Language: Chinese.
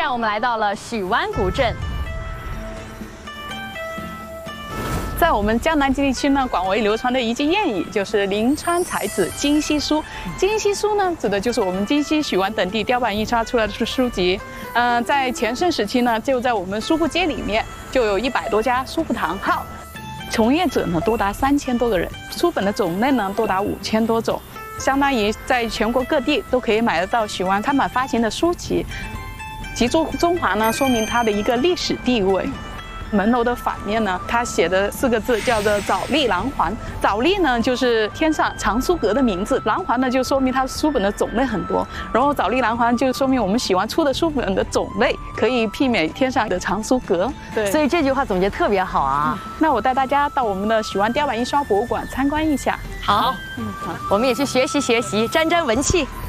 我们来到了许湾古镇。 在我们江南地区呢，广为流传的一句谚语就是“临川才子今昔书”。今昔书呢，指的就是我们今溪、许湾等地雕版印刷出来的书籍。在全盛时期呢，就在我们书铺街里面就有100多家书铺堂号，从业者呢多达3000多个人，书本的种类呢多达5000多种，相当于在全国各地都可以买得到许湾刊版发行的书籍。集中华呢，说明它的一个历史地位。门楼的反面呢，它写的4个字叫做“枣栗琅环”。枣栗呢，就是天上藏书阁的名字；琅环呢，就说明它书本的种类很多。然后枣栗琅环就说明我们喜欢出的书本的种类可以媲美天上的藏书阁。对， 所以这句话总结特别好啊。 那我带大家到我们的许湾雕版印刷博物馆参观一下。 好，我们也去学习学习，沾沾文气。